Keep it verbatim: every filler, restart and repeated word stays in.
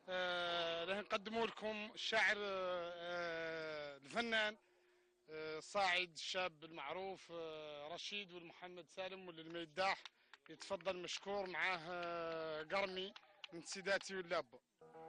آه، راح نقدموا لكم الشاعر آه، الفنان آه، الصاعد الشاب المعروف آه، رشيد والمحمد سالم واللي ما يداح. يتفضل مشكور معاه آه، قرمي من سيداتي واللاب.